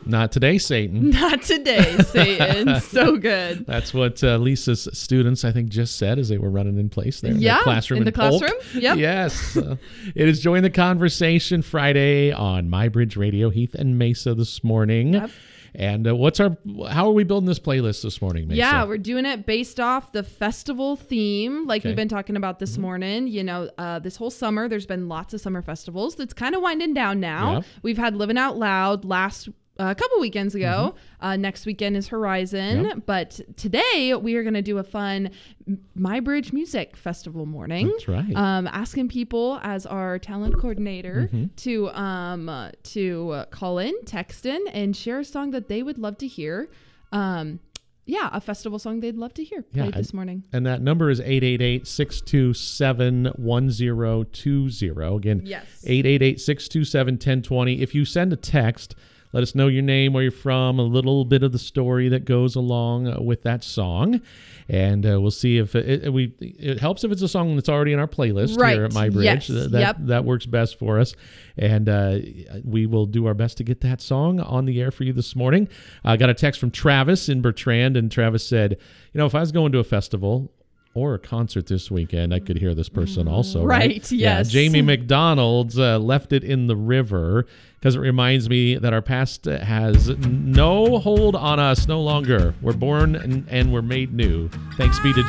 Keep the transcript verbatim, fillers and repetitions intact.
Not today, Satan. Not today, Satan. So good. That's what uh, Lisa's students, I think, just said as they were running in place there. Yeah, in the classroom. in the Polk. classroom. Yep. Yes. Uh, it is Join the Conversation Friday on MyBridge Radio, Heath and Mesa this morning. Yep. And uh, what's our? How are we building this playlist this morning, Mesa? Yeah, we're doing it based off the festival theme, like Okay. we've been talking about this Mm-hmm. morning. You know, uh, this whole summer, there's been lots of summer festivals. That's kind of winding down now. Yep. We've had Living Out Loud last uh, a couple weekends ago. Mm-hmm. Uh, next weekend is Horizon. Yep. But today we are going to do a fun MyBridge Music Festival morning. That's right. Um, asking people as our talent coordinator Mm-hmm. to um uh, to uh, call in, text in, and share a song that they would love to hear. Um, yeah, a festival song they'd love to hear played Yeah, this morning. And that number is eight eight eight, six two seven, one zero two zero. Again, Yes. eight eight eight, six two seven, one zero two zero. If you send a text, let us know your name, where you're from, a little bit of the story that goes along uh, with that song. And uh, we'll see if it, it, we, it helps if it's a song that's already in our playlist Right. here at MyBridge. Yes. Th- That, Yep. that works best for us. And uh, we will do our best to get that song on the air for you this morning. I got a text from Travis in Bertrand, and Travis said, you know, if I was going to a festival or a concert this weekend, I could hear this person also. Right. Right, Yeah, yes. Jamie McDonald's uh, left it in the river because it reminds me that our past has no hold on us no longer. We're born and, and we're made new. Thanks be to